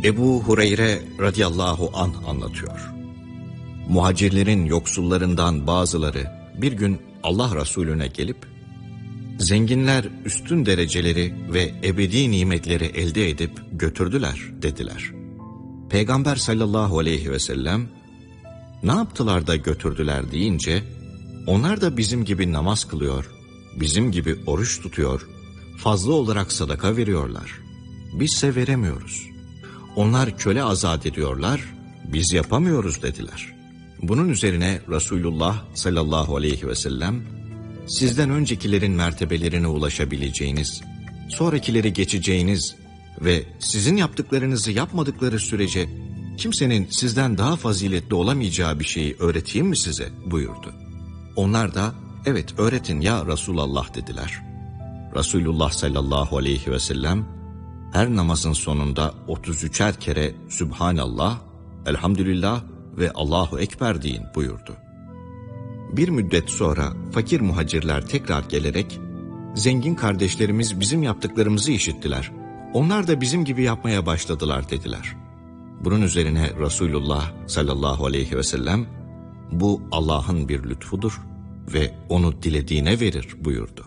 Ebu Hureyre radıyallahu anh anlatıyor. Muhacirlerin yoksullarından bazıları bir gün Allah Resulüne gelip, zenginler üstün dereceleri ve ebedi nimetleri elde edip götürdüler dediler. Peygamber sallallahu aleyhi ve sellem, ne yaptılar da götürdüler deyince, onlar da bizim gibi namaz kılıyor, bizim gibi oruç tutuyor, fazla olarak sadaka veriyorlar. Bizse veremiyoruz. Onlar köle azat ediyorlar, biz yapamıyoruz dediler. Bunun üzerine Resulullah sallallahu aleyhi ve sellem, sizden öncekilerin mertebelerine ulaşabileceğiniz, sonrakileri geçeceğiniz ve sizin yaptıklarınızı yapmadıkları sürece kimsenin sizden daha faziletli olamayacağı bir şeyi öğreteyim mi size buyurdu. Onlar da evet öğretin ya Resulallah dediler. Resulullah sallallahu aleyhi ve sellem her namazın sonunda 33'er kere Sübhanallah, Elhamdülillah ve Allahu Ekber deyin buyurdu. Bir müddet sonra fakir muhacirler tekrar gelerek, zengin kardeşlerimiz bizim yaptıklarımızı işittiler. Onlar da bizim gibi yapmaya başladılar dediler. Bunun üzerine Resulullah sallallahu aleyhi ve sellem, bu Allah'ın bir lütfudur ve onu dilediğine verir buyurdu.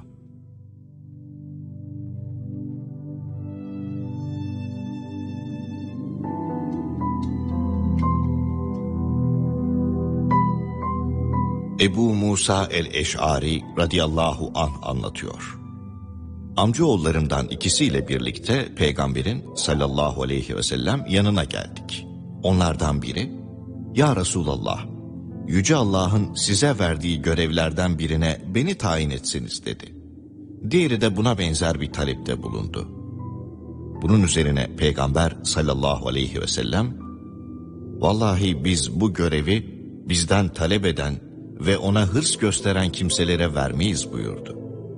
Ebu Musa el-Eş'ari radıyallahu anh anlatıyor. Amcaoğullarımdan ikisiyle birlikte Peygamberin sallallahu aleyhi ve sellem yanına geldik. Onlardan biri, "Ya Resulallah, Yüce Allah'ın size verdiği görevlerden birine beni tayin etsiniz" dedi. Diğeri de buna benzer bir talepte bulundu. Bunun üzerine Peygamber sallallahu aleyhi ve sellem, "Vallahi biz bu görevi bizden talep eden ve ona hırs gösteren kimselere vermeyiz" buyurdu.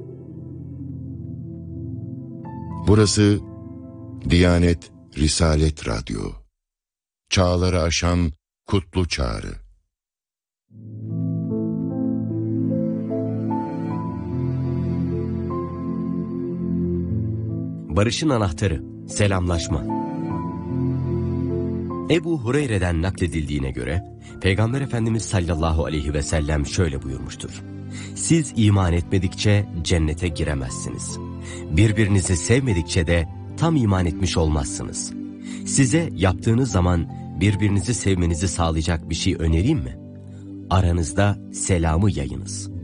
Burası Diyanet Risalet Radyo. Çağları aşan kutlu çağrı. Barışın anahtarı, selamlaşma. Ebu Hureyre'den nakledildiğine göre, Peygamber Efendimiz sallallahu aleyhi ve sellem şöyle buyurmuştur. Siz iman etmedikçe cennete giremezsiniz. Birbirinizi sevmedikçe de tam iman etmiş olmazsınız. Size yaptığınız zaman birbirinizi sevmenizi sağlayacak bir şey önereyim mi? Aranızda selamı yayınız.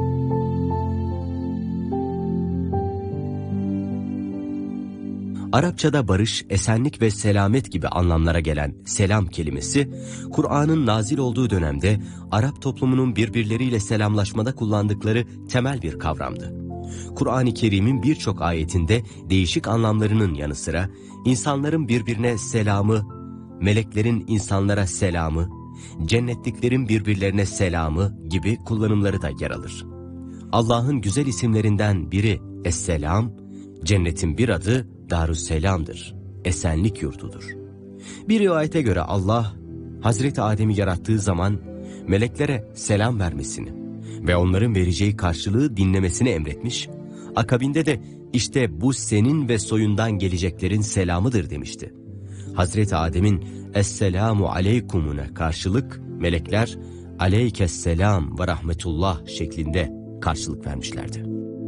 Arapçada barış, esenlik ve selamet gibi anlamlara gelen selam kelimesi, Kur'an'ın nazil olduğu dönemde Arap toplumunun birbirleriyle selamlaşmada kullandıkları temel bir kavramdı. Kur'an-ı Kerim'in birçok ayetinde değişik anlamlarının yanı sıra insanların birbirine selamı, meleklerin insanlara selamı, cennetliklerin birbirlerine selamı gibi kullanımları da yer alır. Allah'ın güzel isimlerinden biri Es-Selam, cennetin bir adı Darüsselam'dır, esenlik yurdudur. Bir rivayete göre Allah, Hazreti Adem'i yarattığı zaman meleklere selam vermesini ve onların vereceği karşılığı dinlemesini emretmiş, akabinde de işte bu senin ve soyundan geleceklerin selamıdır demişti. Hazreti Adem'in Esselamu Aleykum'una karşılık melekler Aleykesselam ve Rahmetullah şeklinde karşılık vermişlerdi.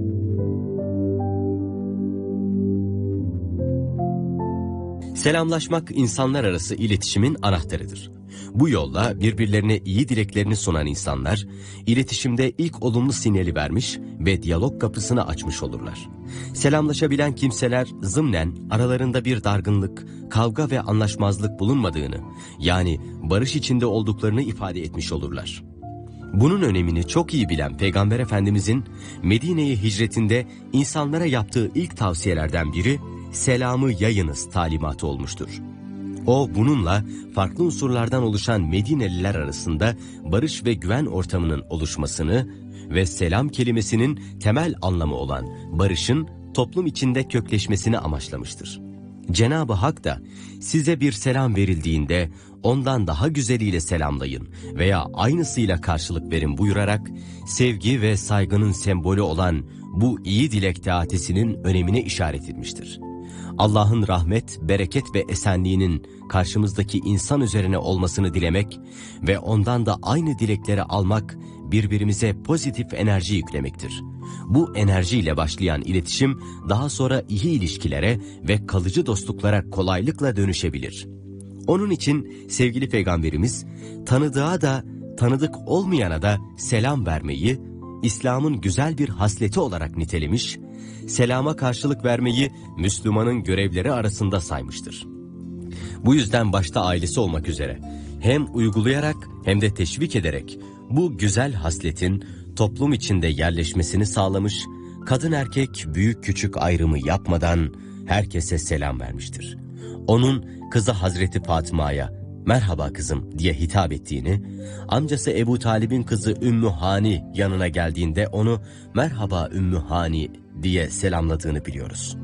Selamlaşmak insanlar arası iletişimin anahtarıdır. Bu yolla birbirlerine iyi dileklerini sunan insanlar, iletişimde ilk olumlu sinyali vermiş ve diyalog kapısını açmış olurlar. Selamlaşabilen kimseler zımnen aralarında bir dargınlık, kavga ve anlaşmazlık bulunmadığını, yani barış içinde olduklarını ifade etmiş olurlar. Bunun önemini çok iyi bilen Peygamber Efendimizin Medine'ye hicretinde insanlara yaptığı ilk tavsiyelerden biri, selamı yayınız talimatı olmuştur. O bununla farklı unsurlardan oluşan Medineliler arasında barış ve güven ortamının oluşmasını ve selam kelimesinin temel anlamı olan barışın toplum içinde kökleşmesini amaçlamıştır. Cenab-ı Hak da size bir selam verildiğinde ondan daha güzeliyle selamlayın veya aynısıyla karşılık verin buyurarak sevgi ve saygının sembolü olan bu iyi dilek teatisinin önemine işaret etmiştir. Allah'ın rahmet, bereket ve esenliğinin karşımızdaki insan üzerine olmasını dilemek ve ondan da aynı dilekleri almak birbirimize pozitif enerji yüklemektir. Bu enerjiyle başlayan iletişim daha sonra iyi ilişkilere ve kalıcı dostluklara kolaylıkla dönüşebilir. Onun için sevgili Peygamberimiz tanıdığa da tanıdık olmayana da selam vermeyi İslam'ın güzel bir hasleti olarak nitelemiş, selama karşılık vermeyi Müslümanın görevleri arasında saymıştır. Bu yüzden başta ailesi olmak üzere hem uygulayarak hem de teşvik ederek bu güzel hasletin toplum içinde yerleşmesini sağlamış, kadın erkek büyük küçük ayrımı yapmadan herkese selam vermiştir. Onun kızı Hazreti Fatıma'ya "Merhaba kızım" diye hitap ettiğini, amcası Ebu Talib'in kızı Ümmü Hani yanına geldiğinde onu "Merhaba Ümmü Hani" diye selamladığını biliyoruz.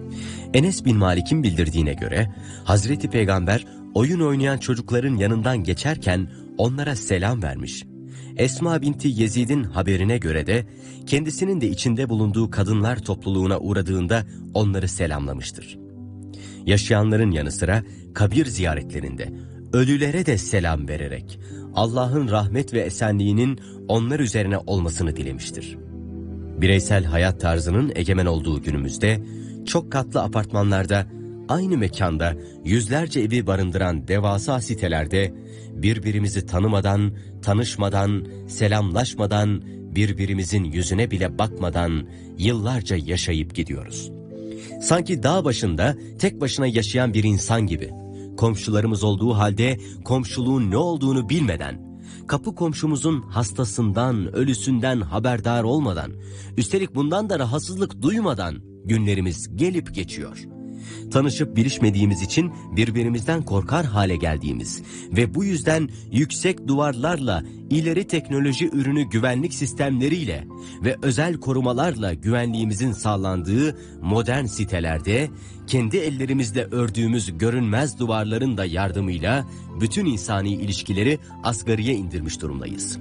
Enes bin Malik'in bildirdiğine göre Hazreti Peygamber oyun oynayan çocukların yanından geçerken onlara selam vermiş. Esma binti Yezid'in haberine göre de kendisinin de içinde bulunduğu kadınlar topluluğuna uğradığında onları selamlamıştır. Yaşayanların yanı sıra kabir ziyaretlerinde ölülere de selam vererek Allah'ın rahmet ve esenliğinin onlar üzerine olmasını dilemiştir. Bireysel hayat tarzının egemen olduğu günümüzde çok katlı apartmanlarda, aynı mekanda yüzlerce evi barındıran devasa sitelerde birbirimizi tanımadan, tanışmadan, selamlaşmadan, birbirimizin yüzüne bile bakmadan yıllarca yaşayıp gidiyoruz. Sanki dağ başında tek başına yaşayan bir insan gibi, komşularımız olduğu halde komşuluğun ne olduğunu bilmeden, kapı komşumuzun hastasından, ölüsünden haberdar olmadan, üstelik bundan da rahatsızlık duymadan günlerimiz gelip geçiyor. Tanışıp bilişmediğimiz için birbirimizden korkar hale geldiğimiz ve bu yüzden yüksek duvarlarla, ileri teknoloji ürünü güvenlik sistemleriyle ve özel korumalarla güvenliğimizin sağlandığı modern sitelerde kendi ellerimizle ördüğümüz görünmez duvarların da yardımıyla bütün insani ilişkileri asgariye indirmiş durumdayız.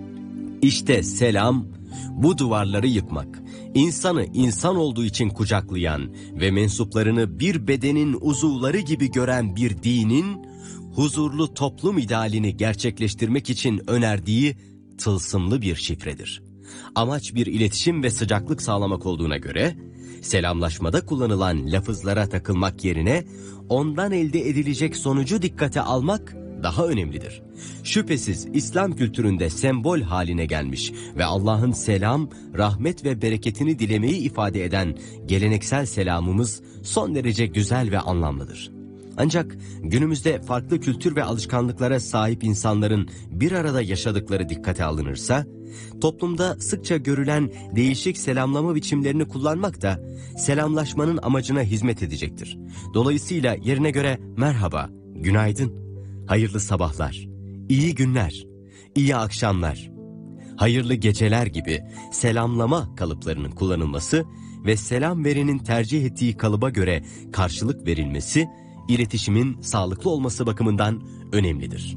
İşte selam, bu duvarları yıkmak, insanı insan olduğu için kucaklayan ve mensuplarını bir bedenin uzuvları gibi gören bir dinin, huzurlu toplum idealini gerçekleştirmek için önerdiği tılsımlı bir şifredir. Amaç bir iletişim ve sıcaklık sağlamak olduğuna göre, selamlaşmada kullanılan lafızlara takılmak yerine ondan elde edilecek sonucu dikkate almak daha önemlidir. Şüphesiz İslam kültüründe sembol haline gelmiş ve Allah'ın selam, rahmet ve bereketini dilemeyi ifade eden geleneksel selamımız son derece güzel ve anlamlıdır. Ancak günümüzde farklı kültür ve alışkanlıklara sahip insanların bir arada yaşadıkları dikkate alınırsa, toplumda sıkça görülen değişik selamlama biçimlerini kullanmak da selamlaşmanın amacına hizmet edecektir. Dolayısıyla yerine göre merhaba, günaydın, hayırlı sabahlar, iyi günler, iyi akşamlar, hayırlı geceler gibi selamlama kalıplarının kullanılması ve selam verenin tercih ettiği kalıba göre karşılık verilmesi, iletişimin sağlıklı olması bakımından önemlidir.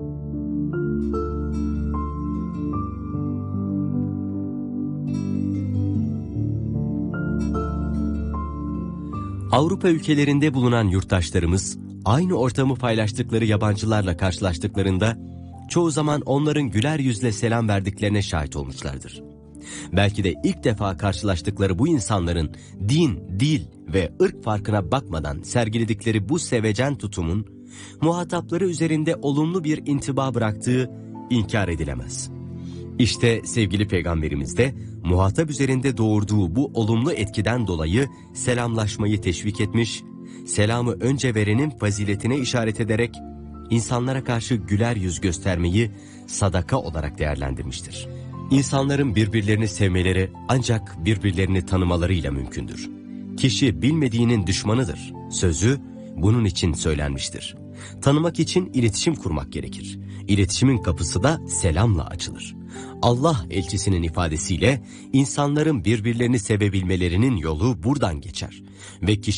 Avrupa ülkelerinde bulunan yurttaşlarımız aynı ortamı paylaştıkları yabancılarla karşılaştıklarında çoğu zaman onların güler yüzle selam verdiklerine şahit olmuşlardır. Belki de ilk defa karşılaştıkları bu insanların din, dil ve ırk farkına bakmadan sergiledikleri bu sevecen tutumun muhatapları üzerinde olumlu bir intiba bıraktığı inkar edilemez. İşte sevgili Peygamberimiz de muhatap üzerinde doğurduğu bu olumlu etkiden dolayı selamlaşmayı teşvik etmiş, selamı önce verenin faziletine işaret ederek insanlara karşı güler yüz göstermeyi sadaka olarak değerlendirmiştir. İnsanların birbirlerini sevmeleri ancak birbirlerini tanımalarıyla mümkündür. Kişi bilmediğinin düşmanıdır sözü bunun için söylenmiştir. Tanımak için iletişim kurmak gerekir. İletişimin kapısı da selamla açılır. Allah elçisinin ifadesiyle insanların birbirlerini sevebilmelerinin yolu buradan geçer ve kişi